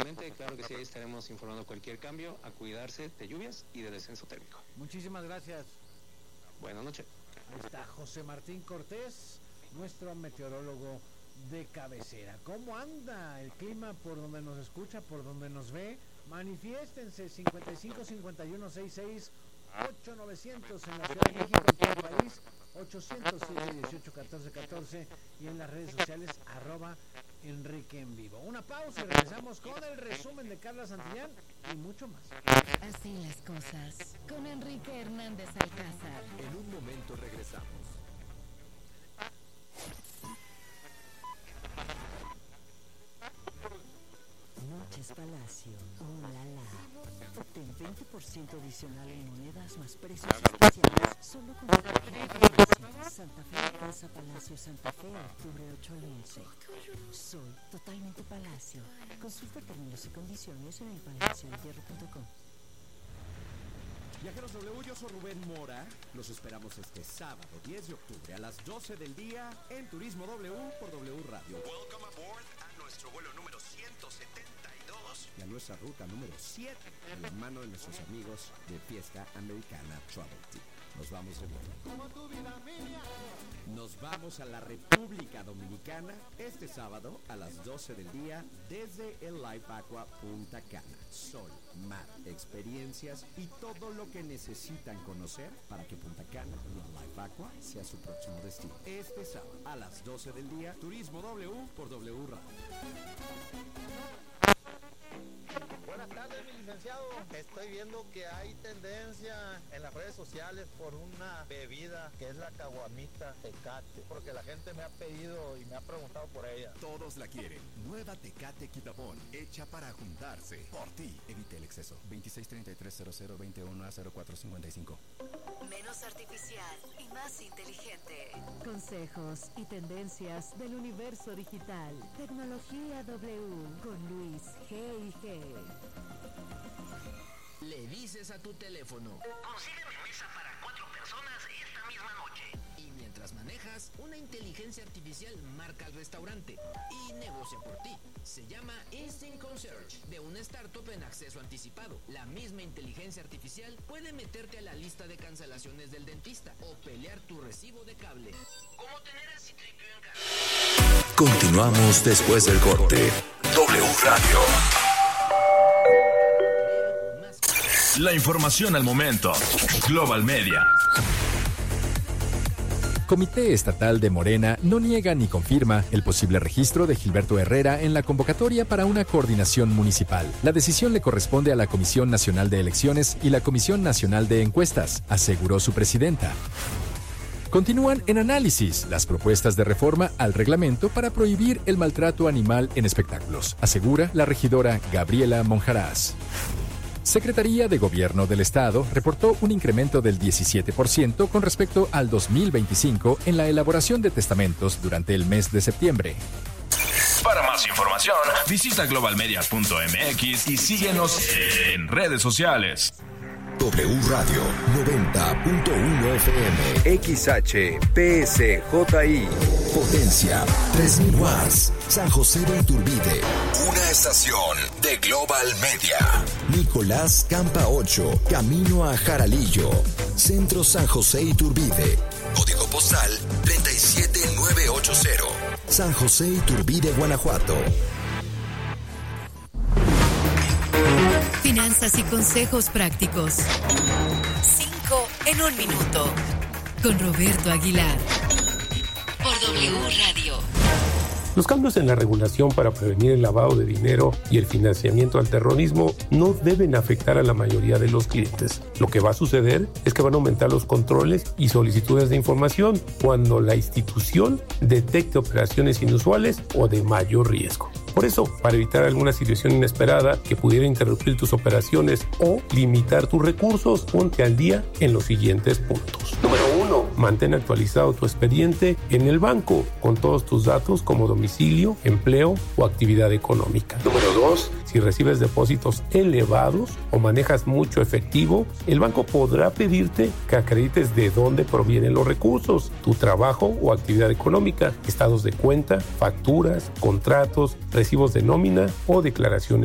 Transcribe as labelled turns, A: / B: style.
A: Excelente, claro que sí, ahí estaremos informando cualquier cambio, a cuidarse de lluvias y de descenso térmico.
B: Muchísimas gracias.
A: Buenas noches.
B: Ahí está José Martín Cortés, nuestro meteorólogo de cabecera. ¿Cómo anda el clima por donde nos escucha, por donde nos ve? Manifiéstense 55 51 66 8900 en la Ciudad de México, en todo el país, 807 18 14 14 y en las redes sociales @Enrique en vivo. Una pausa y regresamos con el resumen de Carla Santillán y mucho más.
C: Así las cosas con Enrique Hernández Alcázar.
D: En un momento regresamos.
E: Noches Palacio, oh la la. Obtén 20% adicional en monedas más precios especiales solo con la tarjeta Palacio. Santa Fe, Plaza Palacio Santa Fe, octubre 8 al 11. Soy totalmente Palacio. Consulta términos y condiciones en elpalaciodehierro.com.
D: Viajeros W, yo soy Rubén Mora. Los esperamos este sábado 10 de octubre a las 12 del día en Turismo W por W Radio.
F: Welcome aboard a nuestro vuelo número 172
D: y a nuestra ruta número 7 en la mano de nuestros amigos de Fiesta Americana Travel Team. Nos vamos de vuelo. Nos vamos a la República Dominicana este sábado a las 12 del día desde el Live Aqua Punta Cana. Sol, mar, experiencias y todo lo que necesitan conocer para que Punta Cana y el Live Aqua sea su próximo destino. Este sábado a las 12 del día, Turismo W por W Radio.
G: Buenas tardes, mi licenciado. Estoy viendo que hay tendencia en las redes sociales por una bebida que es la caguamita Tecate, porque la gente me ha pedido y me ha preguntado por ella.
F: Todos la quieren. Nueva Tecate Quitapón, hecha para juntarse. Por ti, evite el exceso. 263300210455.
H: Menos artificial y más inteligente.
C: Consejos y tendencias del universo digital. Tecnología W con Luis G&G.
I: Le dices a tu teléfono: consígueme mesa para 4 personas esta misma noche. Y mientras manejas, una inteligencia artificial marca al restaurante y negocia por ti. Se llama Instant Concierge, de una startup en acceso anticipado. La misma inteligencia artificial puede meterte a la lista de cancelaciones del dentista o pelear tu recibo de cable. Como tener el Citripio en casa.
J: Continuamos después del corte. W Radio. La información al momento. Global Media.
K: Comité Estatal de Morena no niega ni confirma el posible registro de Gilberto Herrera en la convocatoria para una coordinación municipal. La decisión le corresponde a la Comisión Nacional de Elecciones y la Comisión Nacional de Encuestas, aseguró su presidenta. Continúan en análisis las propuestas de reforma al reglamento para prohibir el maltrato animal en espectáculos, asegura la regidora Gabriela Monjarás. Secretaría de Gobierno del Estado reportó un incremento del 17% con respecto al 2025 en la elaboración de testamentos durante el mes de septiembre.
J: Para más información, visita globalmedia.mx y síguenos en redes sociales. W Radio 90.1 FM XHPSJI Potencia 3000 watts San José de Iturbide. Una estación de Global Media. Nicolás Campa 8, camino a Jaralillo. Centro San José Iturbide. Código postal 37980. San José Iturbide, Guanajuato.
H: Finanzas y consejos prácticos. 5 en 1 minuto. Con Roberto Aguilar. Por W Radio.
L: Los cambios en la regulación para prevenir el lavado de dinero y el financiamiento al terrorismo no deben afectar a la mayoría de los clientes. Lo que va a suceder es que van a aumentar los controles y solicitudes de información cuando la institución detecte operaciones inusuales o de mayor riesgo. Por eso, para evitar alguna situación inesperada que pudiera interrumpir tus operaciones o limitar tus recursos, ponte al día en los siguientes puntos. Número 1. Mantén actualizado tu expediente en el banco con todos tus datos como domicilio, empleo o actividad económica. Número 2. Si recibes depósitos elevados o manejas mucho efectivo, el banco podrá pedirte que acredites de dónde provienen los recursos, tu trabajo o actividad económica, estados de cuenta, facturas, contratos, recibos de nómina o declaraciones